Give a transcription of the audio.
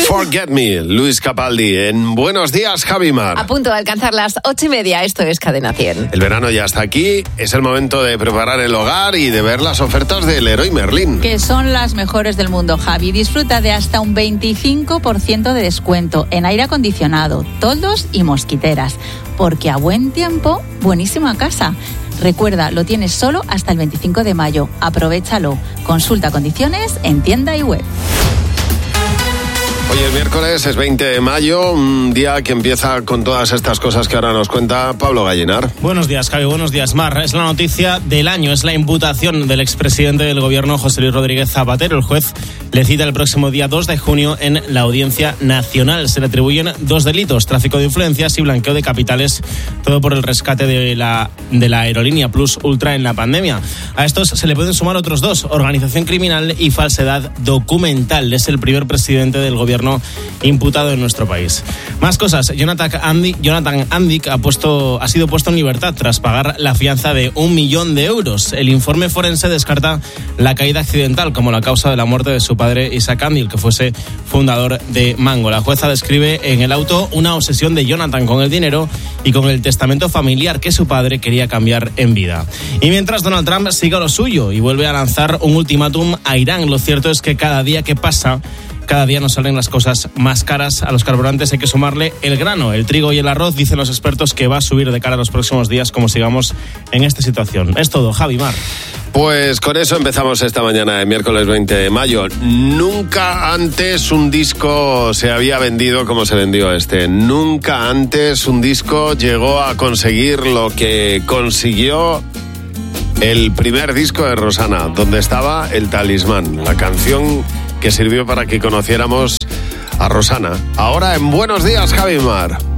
Forget Me, Luis Capaldi. En Buenos Días, Javimar. A punto de alcanzar las 8:30, esto es Cadena 100. El verano ya está aquí, es el momento de preparar el hogar y de ver las ofertas del Leroy Merlin. Que son las mejores del mundo, Javi. Disfruta de hasta un 25% de descuento en aire acondicionado, toldos y mosquiteras. Porque a buen tiempo, buenísima casa. Recuerda, lo tienes solo hasta el 25 de mayo. Aprovéchalo. Consulta condiciones en tienda y web. Hoy es miércoles, es 20 de mayo, un día que empieza con todas estas cosas que ahora nos cuenta Pablo Gallinar. Buenos días, Javi, buenos días, Mar. Es la noticia del año, es la imputación del expresidente del gobierno, José Luis Rodríguez Zapatero. El juez le cita el próximo día 2 de junio en la Audiencia Nacional. Se le atribuyen 2 delitos, tráfico de influencias y blanqueo de capitales, todo por el rescate de la aerolínea Plus Ultra en la pandemia. A estos se le pueden sumar otros 2, organización criminal y falsedad documental. Es el primer presidente del gobierno imputado en nuestro país. Más cosas. Jonathan Andic ha sido puesto en libertad tras pagar la fianza de 1 millón de euros. El informe forense descarta la caída accidental como la causa de la muerte de su padre Isaac Andic, que fuese fundador de Mango. La jueza describe en el auto una obsesión de Jonathan con el dinero y con el testamento familiar que su padre quería cambiar en vida. Y mientras Donald Trump sigue a lo suyo y vuelve a lanzar un ultimátum a Irán, lo cierto es que cada día que pasa, cada día nos salen las cosas más caras. A los carburantes hay que sumarle el grano, el trigo y el arroz. Dicen los expertos que va a subir de cara a los próximos días como sigamos en esta situación. Es todo, Javi, Mar. Pues con eso empezamos esta mañana de miércoles 20 de mayo. Nunca antes un disco se había vendido como se vendió este. Nunca antes un disco llegó a conseguir lo que consiguió el primer disco de Rosana, donde estaba El Talismán, la canción que sirvió para que conociéramos a Rosana. Ahora en Buenos Días, Javimar.